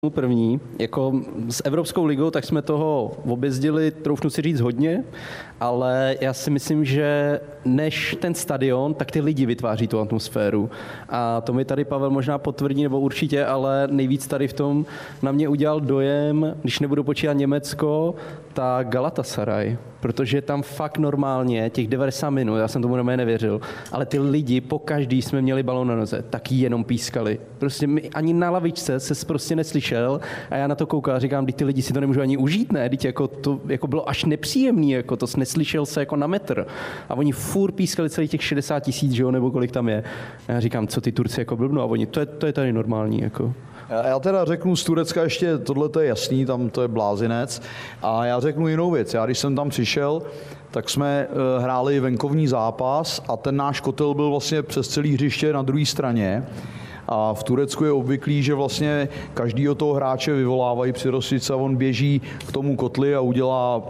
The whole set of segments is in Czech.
První, jako s Evropskou ligou, tak jsme toho objezdili, troufnu si říct, hodně, ale já si myslím, že než ten stadion, tak ty lidi vytváří tu atmosféru. A to mi tady Pavel možná potvrdí, nebo určitě, ale nejvíc tady v tom na mě udělal dojem, když nebudu počítat Německo, tak Galatasaray, protože tam fakt normálně těch 90 minut, já jsem tomu normálně nevěřil, ale ty lidi, po každý jsme měli balón na noze, tak jenom pískali. Prostě ani na lavičce se prostě neslyšel a já na to koukal a říkám, ty lidi si to nemůžou ani užít, ne? Teď jako to jako bylo až nepříjemný, jako to neslyšel se jako na metr. A oni furt pískali celých těch 60 000, že jo, nebo kolik tam je. A já říkám, co ty Turci jako blbnou, a oni, to je tady normální, jako. Já teda řeknu z Turecka ještě, tohle to je jasný, tam to je blázinec. A já řeknu jinou věc. Já když jsem tam přišel, tak jsme hráli venkovní zápas a ten náš kotel byl vlastně přes celý hřiště na druhé straně. A v Turecku je obvyklý, že vlastně každýho toho hráče vyvolávají při rozsvičce a on běží k tomu kotli a udělá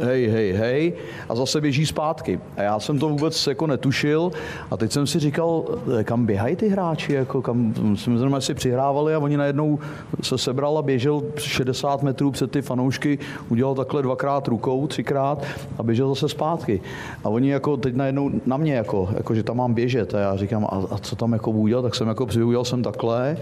hej a zase běží zpátky. A já jsem to vůbec jako netušil a teď jsem si říkal, kam běhají ty hráči, jako kam jsme si přihrávali a oni najednou se sebral a běžel 60 metrů před ty fanoušky, udělal takhle dvakrát rukou, třikrát a běžel zase zpátky. A oni jako teď najednou na mě, jako že tam mám běžet a já říkám, a co tam jako udělal, tak jsem jako udělal jsem takhle,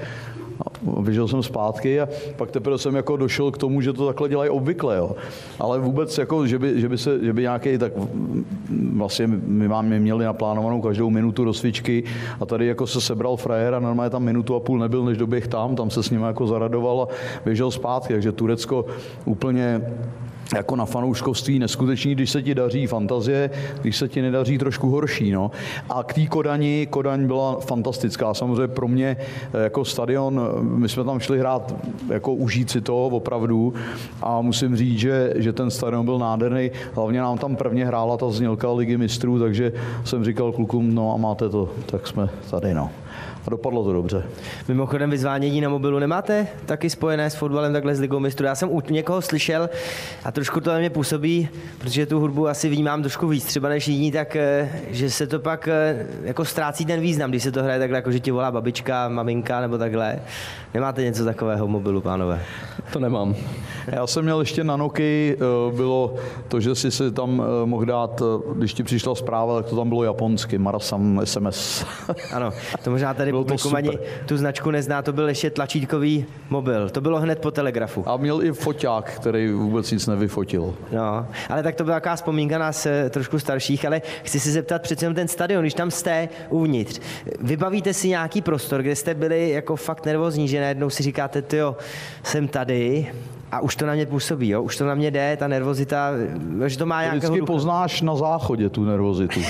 běžel jsem zpátky a pak teprve jsem jako došel k tomu, že to takhle dělají obvykle, jo. Ale vůbec jako, že by nějaký, tak vlastně my měli naplánovanou každou minutu rozcvičky a tady jako se sebral frajer a normálně tam minutu a půl nebyl, než doběh tam se s ním jako zaradoval a běžel zpátky, takže Turecko úplně jako na fanouškovství neskutečný, když se ti daří fantazie, když se ti nedaří trošku horší, no. A k té Kodaň byla fantastická. Samozřejmě pro mě jako stadion, my jsme tam šli hrát, jako užít si to opravdu a musím říct, že ten stadion byl nádherný. Hlavně nám tam prvně hrála ta znělka Ligy mistrů, takže jsem říkal klukům, no a máte to, tak jsme tady, no. A dopadlo to dobře. Mimochodem vyzvánění na mobilu nemáte taky spojené s fotbalem takhle s Ligou mistrů? Já jsem u někoho slyšel a trošku to na mě působí, protože tu hudbu asi vnímám trošku víc třeba než jiní, tak že se to pak jako ztrácí ten význam, když se to hraje takhle, jako že ti volá babička, maminka nebo takhle. Nemáte něco takového v mobilu, pánové? To nemám. Já jsem měl ještě na Nokii, bylo to, že si se tam mohl dát, když ti přišla zpráva, tak to tam bylo japonsky, Marasam SMS. Ano, to možná tady publikum ani tu značku nezná, to byl ještě tlačítkový mobil, to bylo hned po telegrafu. A měl i foťák, který vůbec nic nevyfotil. No, ale tak to byla taková vzpomínka nás trošku starších, ale chci se zeptat přece jenom ten stadion, když tam jste uvnitř, vybavíte si nějaký prostor, kde jste byli jako fakt nervózní, že najednou si říkáte, tyjo, jsem tady a už to na mě působí, jo? Už to na mě jde, ta nervozita, že to má nějakého vždycky ducha. Poznáš na záchodě tu nervozitu.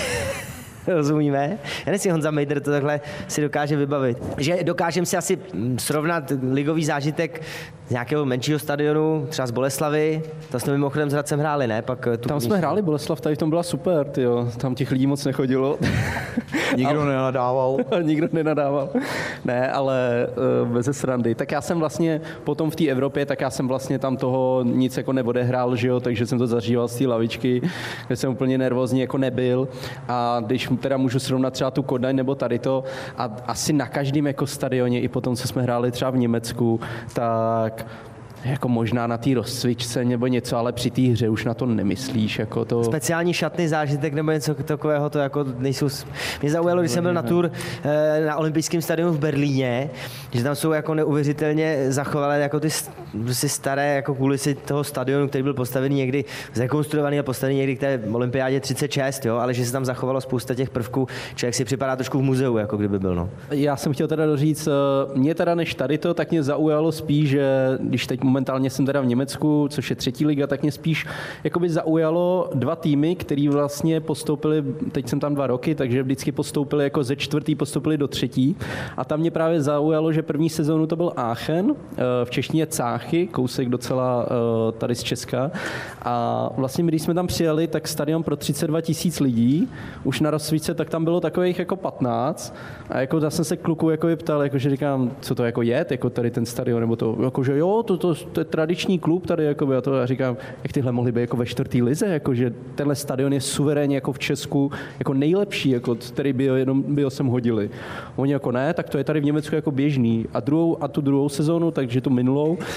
Rozumíme? Já nevím, Honza Mejdr to takhle si dokáže vybavit. Že dokážeme si asi srovnat ligový zážitek z nějakého menšího stadionu, třeba z Boleslavy. Tam jsme mimochodem s Hradcem hráli, ne? Tam jsme hráli Boleslav, tady v tom byla super, tyjo. Tam těch lidí moc nechodilo. Nikdo nenadával. Nikdo nenadával. Ne, ale beze srandy. Tak já jsem vlastně potom v té Evropě, tak já jsem vlastně tam toho nic jako neodehrál, že jo, takže jsem to zažíval z té lavičky, kde jsem úplně nervózní jako nebyl. A když teda můžu srovnat třeba tu Kodaň nebo tady to, a asi na každém jako stadioně, i potom, co jsme hráli třeba v Německu, tak jako možná na té rozcvičce nebo něco, ale při té hře už na to nemyslíš. Jako to... Speciální šatný zážitek nebo něco takového, to jako nejsou... Mě zaujalo, když jsem byl na tour na olympijském stadionu v Berlíně, že tam jsou jako neuvěřitelně zachovalé jako ty prostě staré jako kulisy toho stadionu, který byl postavený někdy, zrekonstruovaný a postavený někdy k té olympiádě 36, jo, ale že se tam zachovalo spousta těch prvků, člověk si připadá trošku v muzeu, jako kdyby byl, no. Já jsem chtěl teda doříct, mě teda než tady to, tak mě zaujalo spíš, že když teď momentálně jsem teda v Německu, což je 3. liga, tak mě spíš jakoby zaujalo 2 týmy, který vlastně postoupili, teď jsem tam 2 roky, takže vždycky postoupili jako ze 4. postoupili do 3. A tam mě právě zaujalo, že první sezónu to byl Aachen, v češtině Cáchy, kousek docela tady z Česka. A vlastně když jsme tam přijeli, tak stadion pro 32 000 lidí, už na rozsvíce, tak tam bylo takových jako 15. A jako já jsem se kluku jako ptal, jako že říkám, co to jako je, jako tady ten stadion, nebo to, jako že jo, to je tradiční klub tady, jakoby, a to já říkám, jak tyhle mohly být jako ve 4. lize, jako že tenhle stadion je suverénně jako v Česku jako nejlepší, jako který by ho sem hodili. Oni jako ne, tak to je tady v Německu jako běžný. A tu druhou sezónu, takže tu minulou,